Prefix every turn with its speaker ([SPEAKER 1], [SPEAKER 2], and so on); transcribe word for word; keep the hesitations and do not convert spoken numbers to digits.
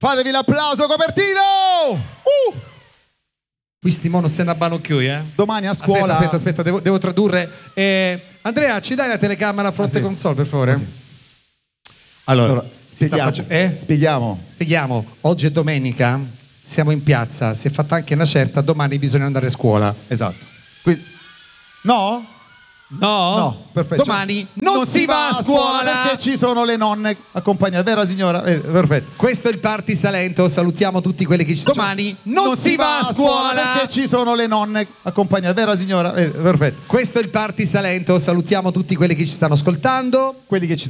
[SPEAKER 1] Fatevi l'applauso, copertino! Uh!
[SPEAKER 2] Questi mo non se ne abbano più, eh?
[SPEAKER 1] Domani a scuola.
[SPEAKER 2] Aspetta, aspetta, aspetta, devo, devo tradurre. Eh, Andrea, ci dai la telecamera a fronte
[SPEAKER 1] Ah, sì.
[SPEAKER 2] console, per favore?
[SPEAKER 1] Okay.
[SPEAKER 2] Allora,
[SPEAKER 1] Allora,
[SPEAKER 2] si sta
[SPEAKER 1] spieghiamo.
[SPEAKER 2] facendo- eh?
[SPEAKER 1] Spieghiamo.
[SPEAKER 2] Spieghiamo. Oggi è domenica, siamo in piazza, si è fatta anche una certa, domani bisogna andare a scuola.
[SPEAKER 1] Esatto. Quindi... No?
[SPEAKER 2] No?
[SPEAKER 1] No, perfetto.
[SPEAKER 2] Domani non, si va a scuola!
[SPEAKER 1] perché ci sono le nonne accompagnate, vero signora? Eh, perfetto.
[SPEAKER 2] Questo è il Party Salento, salutiamo tutti quelli che ci sono. Domani non, si va a scuola!
[SPEAKER 1] perché ci sono le nonne accompagnate, vero signora? Eh, perfetto.
[SPEAKER 2] Questo è il Party Salento, salutiamo tutti quelli che ci stanno ascoltando.
[SPEAKER 1] Quelli che ci